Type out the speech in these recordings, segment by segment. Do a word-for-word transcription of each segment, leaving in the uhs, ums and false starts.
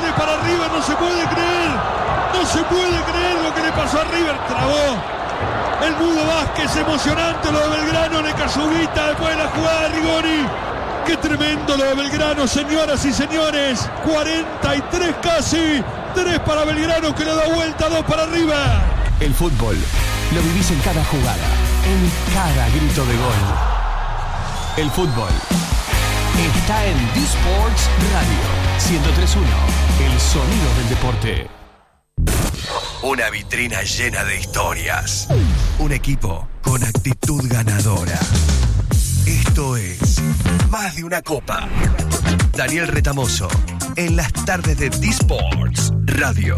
Viene para River, no se puede creer. No se puede creer lo que le pasó a River. Trabó el Mudo Vázquez, emocionante lo de Belgrano. Le cayó Vita después de la jugada de Rigoni. Qué tremendo lo de Belgrano, señoras y señores. cuarenta y tres casi. tres para Belgrano que le da vuelta, dos para River. El fútbol lo vivís en cada jugada, en cada grito de gol. El fútbol está en D-Sports Radio ciento tres punto uno, el sonido del deporte. Una vitrina llena de historias. Un equipo con actitud ganadora. Esto es Más de una Copa. Daniel Retamoso, en las tardes de D-Sports Radio.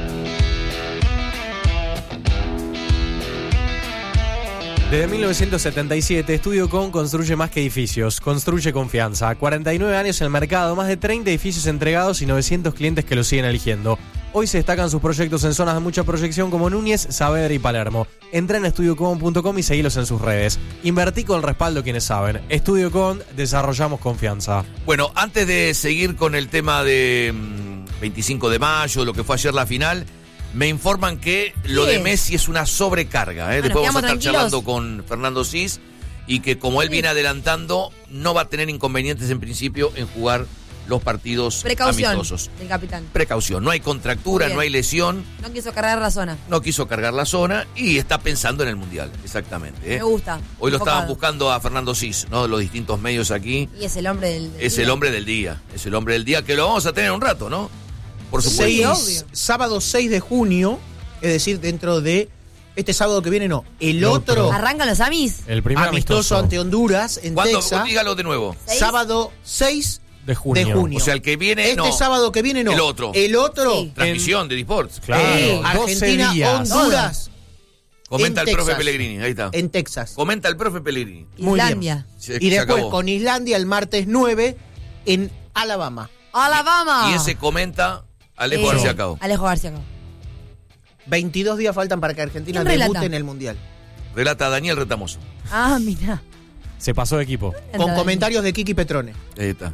Desde mil novecientos setenta y siete, Estudio Com construye más que edificios, construye confianza. cuarenta y nueve años en el mercado, más de treinta edificios entregados y novecientos clientes que lo siguen eligiendo. Hoy se destacan sus proyectos en zonas de mucha proyección como Núñez, Saavedra y Palermo. Entra en estudio com punto com y seguilos en sus redes. Invertí con el respaldo quienes saben. Estudio Com, desarrollamos confianza. Bueno, antes de seguir con el tema de mmm, veinticinco de mayo, lo que fue ayer la final, me informan que lo de Messi es una sobrecarga. ¿eh? Bueno, Después vamos a estar tranquilos. charlando con Fernando Cis y que como él viene adelantando, no va a tener inconvenientes en principio en jugar los partidos Precaución amistosos. del capitán. Precaución, no hay contractura, no hay lesión. No quiso cargar la zona. No quiso cargar la zona y está pensando en el Mundial, exactamente. ¿eh? Me gusta. Hoy lo enfocado. estaban buscando a Fernando Cis, ¿no? Los distintos medios aquí. Y es el hombre del, del Es día. el hombre del día, es el hombre del día que lo vamos a tener un rato, ¿no? Por supuesto. Sí, Seis, obvio. sábado seis de junio, es decir, dentro de este sábado que viene, no, el otro, Arrancan los amis. El primer amistoso, amistoso, ante Honduras en ¿Cuándo? Texas, Dígalo de nuevo. ¿Seis? sábado seis de junio. de junio. O sea, el que viene, este no. sábado que viene no. El otro. El otro, Sí. Transmisión de Disports. Claro, eh, doce Argentina, días. Honduras, Comenta en el profe Texas. Pellegrini, ahí está. en Texas. Comenta el profe Pellegrini. Muy bien. Islandia. Se- Y se después acabó. con Islandia el martes nueve en Alabama. Alabama. Y ese comenta Alejo Eh, García Cao. Alejo García Cao. veintidós días faltan para que Argentina ¿Quién relata? debute en el Mundial. Relata Daniel Retamoso. Ah, mira. Se pasó de equipo. Con comentarios de Kiki Petrone. Ahí está.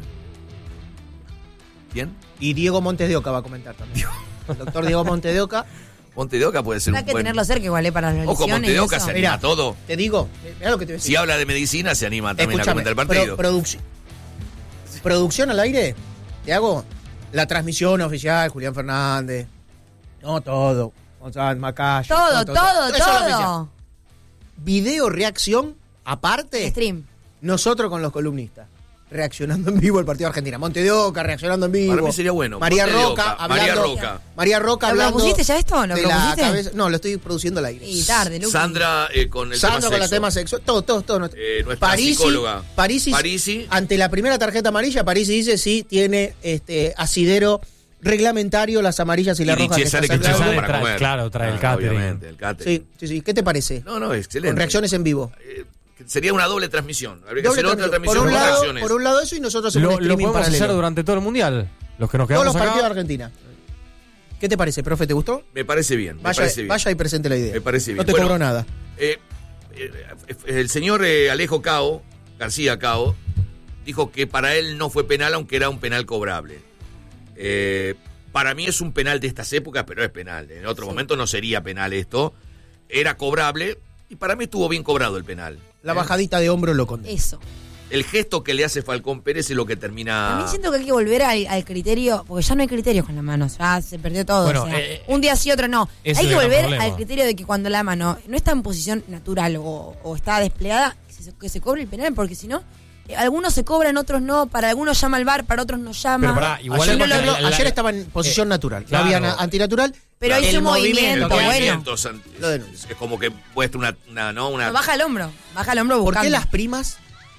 ¿Quién? Y Diego Montes de Oca va a comentar también. El doctor Diego Montes de Oca. Monte de Oca puede ser Hay un que buen... tenerlo cerca igual, ¿eh? Para las Ojo, lesiones Monte de y Oca eso. se anima Mirá, a todo. Te digo, mirá lo que te voy a decir. Si habla de medicina, se anima también Escúchame, a comentar el partido. pro- produc- producción al aire, te hago la transmisión oficial, Julián Fernández, no todo, González Macayo. Todo, no, todo, Eso es lo oficial. todo. Video reacción aparte, Stream. nosotros con los columnistas, reaccionando en vivo el partido de Argentina. Monte de Oca reaccionando en vivo. Para mí sería bueno. María Monte de Roca Oca, hablando. María Roca. María Roca ¿Lo hablando. propusiste ya esto? ¿Lo de la propusiste? cabeza- no, lo estoy produciendo al aire. Y tarde, Luqui. Sandra eh, con el Sandra tema con el sexo. tema sexual, todo, todo, todo. nuestro- Eh, nuestra Parisi, psicóloga. Parisi, Parisi. ante la primera tarjeta amarilla, Parisi dice sí tiene este asidero reglamentario, las amarillas y Y las rojas. que Dichesare está que sacando. Chesare Chesare para trae- comer. claro, trae el Ah, catering. Obviamente, el catering. Sí, sí, sí. ¿Qué te parece? No, no, excelente. Con reacciones en vivo. Eh, sería una doble transmisión. Habría que Doble hacer otra transmisión. transmisión por, un con lado, reacciones. por un lado eso y nosotros hacemos Lo, un lo streaming podemos paralelo. hacer durante todo el Mundial. Los que nos Todos quedamos los acá. partidos de Argentina. ¿Qué te parece, profe? ¿Te gustó? Me parece bien, me Vaya, parece bien. vaya y presente la idea. Me parece bien. No te Bueno, cobro nada. Eh, eh, el señor eh, Alejo Cao, García Cao, dijo que para él no fue penal, aunque era un penal cobrable. Eh, para mí es un penal de estas épocas, pero es penal. En otro momento no sería penal esto. Era cobrable y para mí estuvo bien cobrado el penal. La Eh, bajadita de hombro lo condena. Eso. El gesto que le hace Falcón Pérez es lo que termina... También siento que hay que volver al, al criterio, porque ya no hay criterios con la mano, ya se perdió todo. Bueno, o sea, eh, un día sí, otro no. ese Hay es que el gran volver problema. al criterio de que cuando la mano no está en posición natural o, o está desplegada, que se, que se cobre el penal, porque si no, eh, algunos se cobran, otros no, para algunos llama el V A R, para otros no llama. Pero pará, igual Ayer, el- por la- ejemplo, la- ayer estaba en posición eh, natural. claro. No había na- antinatural. Pero El hizo un movimiento, El movimiento, bueno. movimiento, San- Lo es, denuncia. es como que muestra una... una, ¿no? una No, baja el hombro, baja el hombro ¿Por buscando. qué las primas?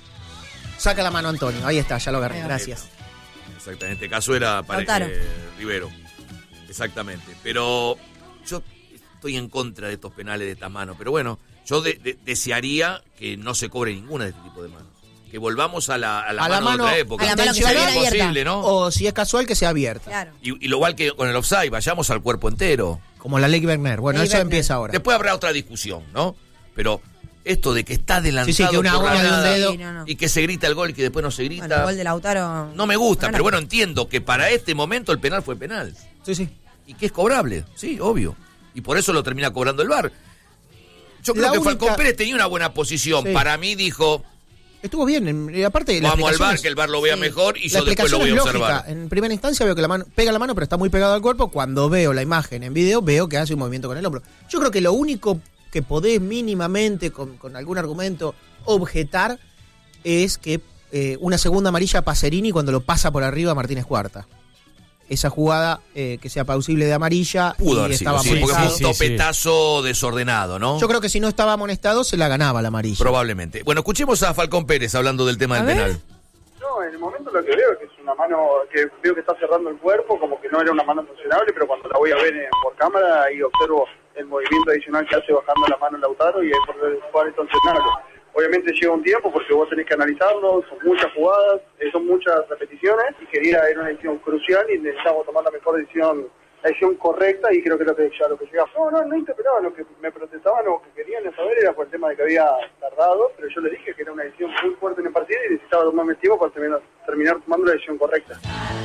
Saca la mano Antonio. Ahí está, ya lo agarré. Ahí va. Gracias. Exactamente, en este caso era para Lautaro. eh, Rivero. Exactamente. Pero yo estoy en contra de estos penales de esta mano. Pero bueno, yo de- de- desearía que no se cobre ninguna de este tipo de manos. Que volvamos a la, a la A la mano, mano- de otra época. a la mano que Sería se ve abierta. imposible, ¿no? O si es casual, que sea abierta. Claro. Y, y lo igual que con el offside, vayamos al cuerpo entero. Como la ley Werner. Bueno, Ley eso Werner. empieza ahora. Después habrá otra discusión, ¿no? Pero esto de que está adelantado Sí, sí, que una por la uña de un nada, dedo. Sí, no, no. y que se grita el gol y que después no se grita. Bueno, el gol de Lautaro. No me gusta, Bueno, pero bueno, entiendo que para este momento el penal fue penal. Sí, sí. Y que es cobrable, sí, obvio. Y por eso lo termina cobrando el V A R. Yo creo La que única- Falcón Pérez tenía una buena posición. Sí. Para mí dijo, Estuvo bien. en- y aparte, la vamos al V A R, explicación que el V A R lo vea sí. mejor y La yo después lo explicación voy a es lógica. observar. En primera instancia veo que la mano pega la mano, pero está muy pegado al cuerpo. Cuando veo la imagen en video, veo que hace un movimiento con el hombro. Yo creo que lo único que podés mínimamente, con, con algún argumento, objetar es que eh, una segunda amarilla a Pacerini cuando lo pasa por arriba a Martínez Cuarta. Esa jugada eh, que sea plausible de amarilla Pudo y haber sido, estaba sí, porque fue amonestado. un Sí, sí, sí. topetazo desordenado, ¿no? Yo creo que si no estaba amonestado, se la ganaba la amarilla. Probablemente. Bueno, escuchemos a Falcón Pérez hablando del tema A del ver. penal. No, en el momento lo que veo es que es una mano que veo que está cerrando el cuerpo, como que no era una mano funcionable, pero cuando la voy a ver eh, por cámara, ahí observo el movimiento adicional que hace bajando la mano Lautaro y ahí por cual entonces nada. Obviamente lleva un tiempo porque vos tenés que analizarlo, son muchas jugadas, eh, son muchas repeticiones y quería, era una decisión crucial y necesitábamos tomar la mejor decisión, la decisión correcta y creo que es lo que ya lo que llegamos. No, no, no interpretaban lo que me protestaban o que querían saber era por el tema de que había tardado, pero yo les dije que era una decisión muy fuerte en el partido y necesitaba tomarme tiempo para terminar, terminar tomando la decisión correcta.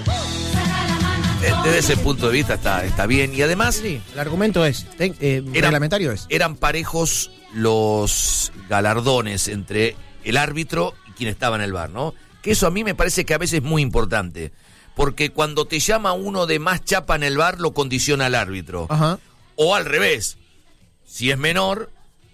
Eh, Desde ese punto de vista está, está bien. Y además, Sí, el argumento es, ten- eh, Era- reglamentario es. eran parejos los galardones entre el árbitro y quien estaba en el V A R, ¿no? Que eso a mí me parece que a veces es muy importante. Porque cuando te llama uno de más chapa en el V A R, lo condiciona al árbitro. Ajá. O al revés. Si es menor,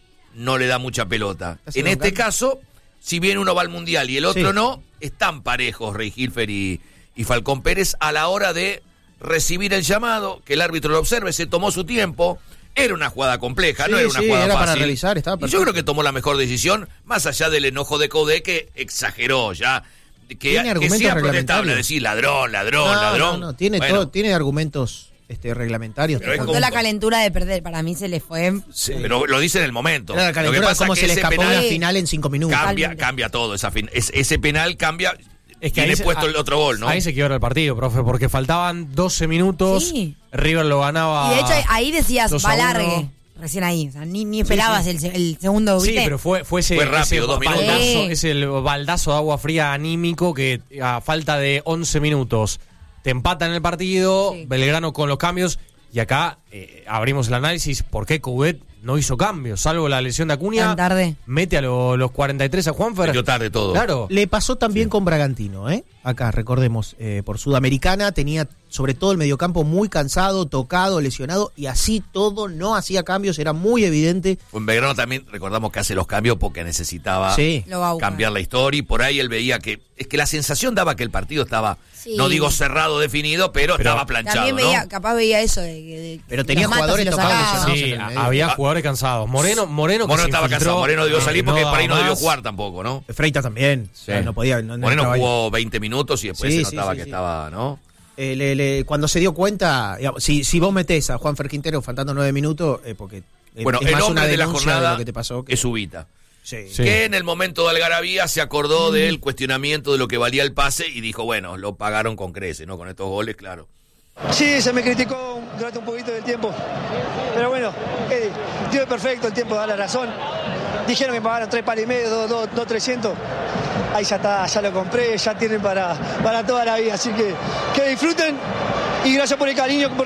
no le da mucha pelota. Hace En un este cambio. caso, si bien uno va al Mundial y el otro Sí. no, están parejos Rey Hilfer y, y Falcón Pérez a la hora de recibir el llamado, que el árbitro lo observe, se tomó su tiempo. Era una jugada compleja, Sí, no era una sí, jugada era fácil. para realizar, estaba y yo perfecto. creo que tomó la mejor decisión, más allá del enojo de Coudet, que exageró ya. Que, Tiene que argumentos sí ha protestado, reglamentarios. le decir ladrón, ladrón, No, ladrón. no, no, tiene, Bueno, todo, tiene argumentos este, reglamentarios. Pero es Con como- toda la calentura de perder, para mí se le fue. sí, pero lo dice en el momento. Era la Lo que calentura de pasa cómo es se que le ese escapó penal una final en cinco minutos. cambia, Totalmente. cambia todo. Esa fin- es- ese penal cambia. Es que tiene ahí se- puesto ah, el otro gol, ¿no? Ahí se quiebra el partido, profe, porque faltaban doce minutos. Sí. River lo ganaba. Y de hecho ahí decías, dos a va uno. largue. Recién ahí. O sea, ni, ni esperabas El, el segundo Sí, ¿viste? pero fue, fue ese, Fue rápido, ese dos minutos. baldazo, Sí. ese el baldazo de agua fría anímico que a falta de once minutos te empatan el partido, Sí. Belgrano con los cambios, y acá eh, abrimos el análisis por qué Coudet no hizo cambios, salvo la lesión de Acuña. Tan tarde. Mete a lo- los cuarenta y tres a Juanfer. Metió tarde todo. Claro. Le pasó también con Bragantino, ¿eh? Acá, recordemos, eh, por Sudamericana tenía sobre todo el mediocampo muy cansado, tocado, lesionado, y así todo, no hacía cambios, era muy evidente. En Belgrano también recordamos que hace los cambios porque necesitaba Sí. Lo va a buscar. cambiar la historia y por ahí él veía que es que la sensación daba que el partido estaba, Sí. no digo cerrado, definido, pero, Pero estaba planchado, También veía, ¿no? capaz veía eso de, de- Pero de tenía los matos jugadores y los tocados sacaba. lesionados. Sí, en el a- medio. había Ah. jugadores cansados. Moreno, Moreno, que Moreno se estaba infiltró, cansado, Moreno debió eh, salir porque no por ahí no daba debió más. jugar tampoco, ¿no? Freita también, o sea, Sí. no podía. No, no Moreno entraba ahí. jugó veinte minutos y después Sí, se sí, notaba sí, que sí. estaba, ¿no? Eh, le- le- cuando se dio cuenta, digamos, si, si vos metés a Juanfer Quintero faltando nueve minutos, eh, porque eh, Bueno, es el más hombre una de la denuncia jornada de lo que te pasó. que- es Ubita. Sí. Sí. Que en el momento de Algarabía se acordó del cuestionamiento de lo que valía el pase y dijo, bueno, lo pagaron con creces, ¿no? Con estos goles, claro. Sí, se me criticó durante un poquito del tiempo. Pero bueno, eh, el tiempo es perfecto, el tiempo da la razón. Dijeron que me pagaron tres palos y medio, dos, dos, dos, trescientos. Ahí ya está, ya lo compré, ya tienen para, para toda la vida. Así que que disfruten y gracias por el cariño.